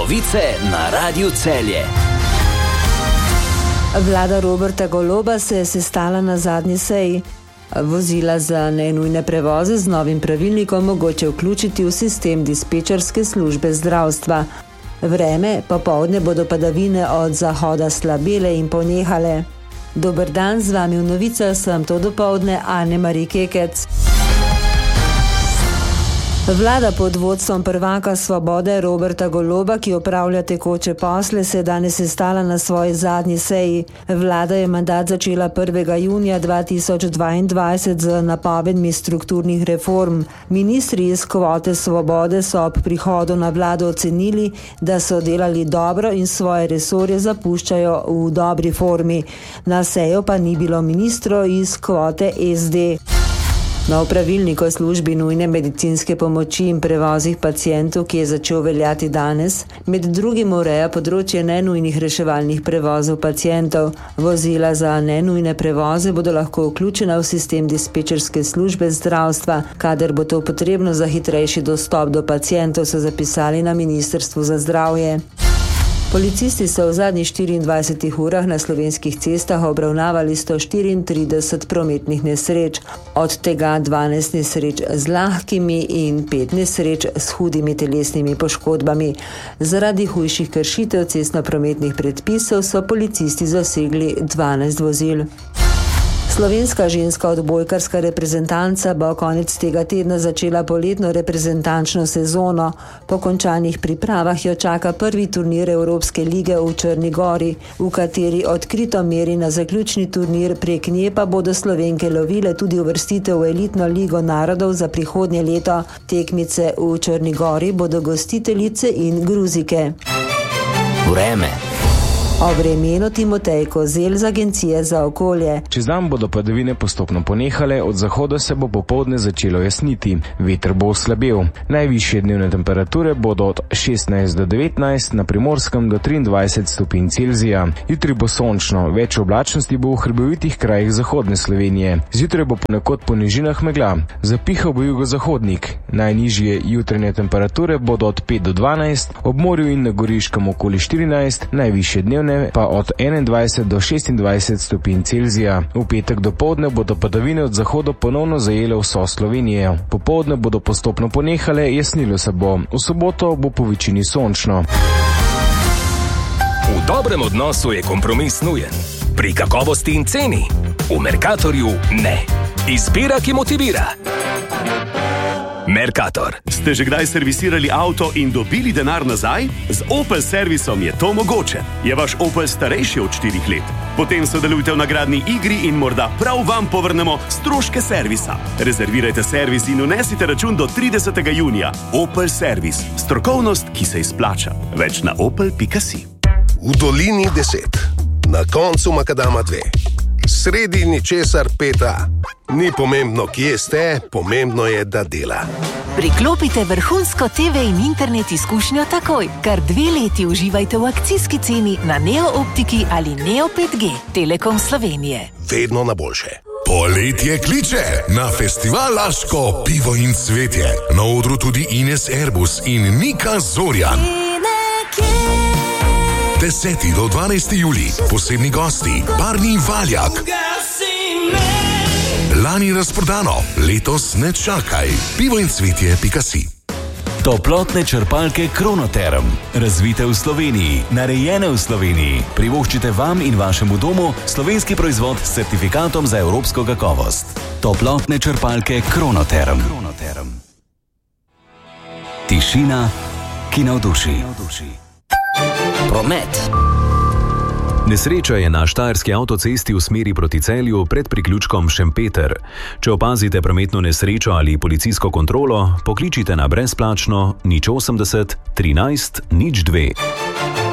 Novice na Radiu Celje. Vlada Roberta Goloba se je sestala na zadnji seji. Vozila za nenujne prevoze z novim pravilnikom mogoče vključiti v sistem dispečerske službe zdravstva. Vreme, popoldne bodo padavine od zahoda slabele in ponehale. Dober dan, z vami v novicah sem to dopoldne Anne-Marie Kekec. Vlada pod vodstvom prvaka Svobode Roberta Goloba, ki opravlja tekoče posle, se je danes sestala na svoji zadnji seji. Vlada je mandat začela 1. junija 2022 z napovedmi strukturnih reform. Ministri iz kvote Svobode so ob prihodu na vlado ocenili, da so delali dobro in svoje resorje zapuščajo v dobri formi. Na sejo pa ni bilo ministrov iz kvote SD. Nov pravilnik o službi nujne medicinske pomoči in prevozih pacientov, ki je začel veljati danes, med drugim ureja področje nenujnih reševalnih prevozov pacientov. Vozila za nenujne prevoze bodo lahko vključena v sistem dispečerske službe zdravstva, kadar bo to potrebno za hitrejši dostop do pacientov, so zapisali na Ministrstvu za zdravje. Policisti so v zadnjih 24 urah na slovenskih cestah obravnavali 134 prometnih nesreč, od tega 12 nesreč z lahkimi in 5 nesreč s hudimi telesnimi poškodbami. Zaradi hujših kršitev cestno-prometnih predpisov so policisti zasegli 12 vozil. Slovenska ženska odbojkarska reprezentanca bo konec tega tedna začela poletno reprezentančno sezono. Po končanih pripravah jo čaka prvi turnir Evropske lige v Črni Gori, v kateri odkrito meri na zaključni turnir, prek nje pa bodo Slovenke lovile tudi uvrstitev v elitno ligo narodov za prihodnje leto. Tekmice v Črni Gori bodo gostiteljice in Gruzike. Vreme. O vremenu Timotej Kozel z Agencije za okolje. Čez dan bodo padavine postopno ponehale, od zahoda se bo popoldne začelo jasniti. Veter bo oslabel. Najvišje dnevne temperature bodo od 16 do 19, na Primorskem do 23 stopinj Celzija. Jutri bo sončno, več oblačnosti bo v hribovitih krajih zahodne Slovenije. Zjutraj bo ponekod po nižinah megla. Zapihal bo jugozahodnik. Najnižje jutranje temperature bodo od 5 do 12, ob morju in na Goriškem okoli 14, najvišje dnevne pa od 21 do 26 stopinj Celzija. V petek dopoldne bodo padavine od zahoda ponovno zajele vso Slovenijo. Popoldne bodo postopno ponehale, jasnilo se bo. V soboto bo po večini sončno. V dobrem odnosu je kompromis nujen. Pri kakovosti in ceni. V Mercatorju ne. Izbira, ki motivira. Mercator. Ste že kdaj servisirali avto in dobili denar nazaj? Z Opel servisom je to mogoče. Je vaš Opel starejši od 4 let? Potem sodelujte v nagradni igri in morda prav vam povrnemo stroške servisa. Rezervirajte servis in unesite račun do 30. junija. Opel servis. Strokovnost, ki se izplača. Več na opel.si. V dolini 10. Na koncu makadama 2. Sredi ničesar 5. Ni pomembno, kje ste, pomembno je, da dela. Priklopite vrhunsko TV in internet izkušnjo takoj. Kar 2 leti uživajte v akcijski ceni na Neo Optiki ali Neo 5G. Telekom Slovenije. Vedno na boljše. Poletje kliče na festival Laško pivo in cvetje. Na odru tudi Ines Airbus in Nika Zorjan. 10. do 12. julij, posebni gosti, Barni Valjak. Lani razprodano, letos ne čakaj. Pivo in cvetje.si. Toplotne črpalke Kronoterm. Razvite v Sloveniji, narejene v Sloveniji. Privoščite vam in vašemu domu slovenski proizvod s certifikatom za evropsko kakovost. Toplotne črpalke Kronoterm. Tišina, ki navduši. Promet. Nesreča je na štajerski avtocesti v smeri proti Celju pred priključkom Šempeter. Če opazite prometno nesrečo ali policijsko kontrolo, pokličite na brezplačno 080 13 02.